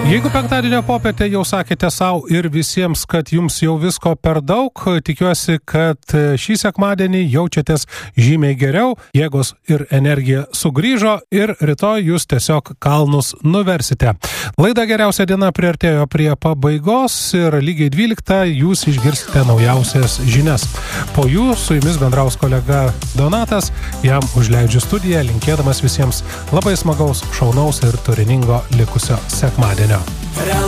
Jeigu penktadienio popietę jau sakėte sau ir visiems, kad jums jau visko per daug, tikiuosi, kad šį sekmadienį jaučiatės žymiai geriau, jėgos ir energija sugrįžo ir rytoj jūs tiesiog kalnus nuversite. Laida Geriausia diena priartėjo prie pabaigos ir lygiai 12 jūs išgirsite naujausias žinias. Po jų su jumis bendraus kolega Donatas, jam užleidžiu studiją, linkėdamas visiems labai smagaus, šaunaus ir turiningo likusio sekmadienio.